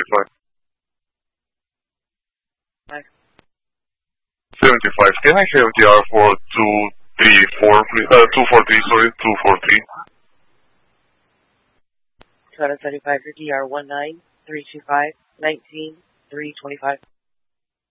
75. Can I have the R for 234, please? 243, sorry, 243. 275 for DR 19325 19 325.